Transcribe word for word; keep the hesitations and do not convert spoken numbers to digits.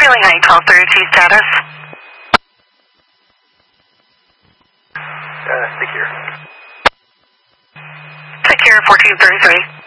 Sterling Heights, twelve thirty-two status. Uh, stick here. Take care, fourteen thirty-three.